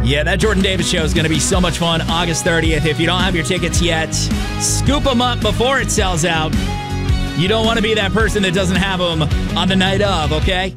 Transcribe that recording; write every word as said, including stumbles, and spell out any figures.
Yeah, that Jordan Davis show is going to be so much fun August thirtieth. If you don't have your tickets yet, scoop them up before it sells out. You don't want to be that person that doesn't have them on the night of, okay?